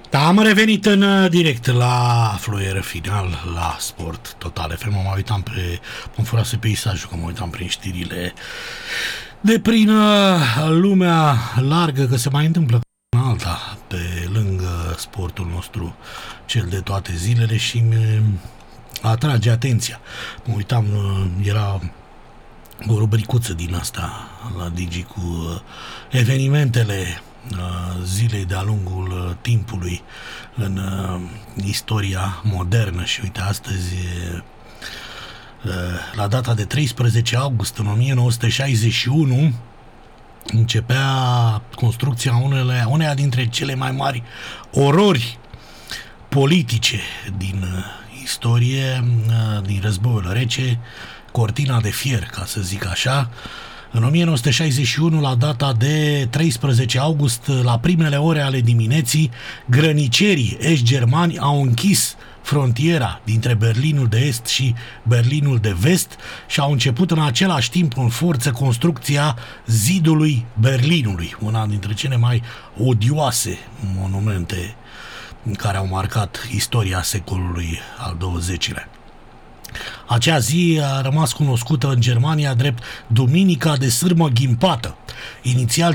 Da, am revenit în direct la Fluier Final, la Sport Total FM. Mă uitam îmi furase peisajul, că mă uitam prin știrile de prin lumea largă, că se mai întâmplă în alta, pe lângă sportul nostru, cel de toate zilele, și atrage atenția. Mă uitam, era o rubricuță din asta la Digi cu evenimentele zilei de-a lungul timpului în istoria modernă. Și uite, astăzi, la data de 13 august în 1961, începea construcția uneia dintre cele mai mari orori politice din istorie, din Războiul Rece, Cortina de Fier, ca să zic așa. În 1961, la data de 13 august, la primele ore ale dimineții, grănicerii est-germani au închis frontiera dintre Berlinul de Est și Berlinul de Vest și au început în același timp în forță construcția zidului Berlinului, una dintre cele mai odioase monumente care au marcat istoria secolului al XX-lea. Acea zi a rămas cunoscută în Germania drept Duminica de Sârmă Ghimpată. Inițial